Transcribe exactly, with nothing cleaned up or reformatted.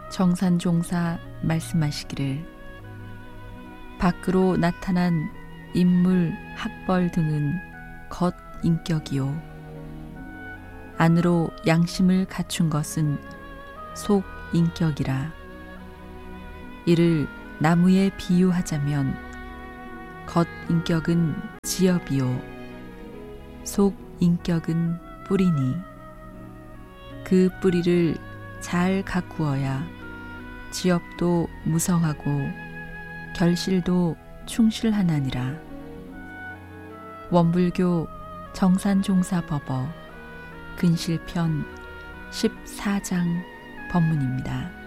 정산종사 말씀하시기를 밖으로 나타난 인물, 학벌 등은 겉 인격이요 안으로 양심을 갖춘 것은 속 인격이라. 이를 나무에 비유하자면 겉 인격은 지엽이요 속 인격은 뿌리니 그 뿌리를 잘 가꾸어야 지엽도 무성하고 결실도 충실하나니라. 원불교 정산종사법어 근실편 십사 장 법문입니다.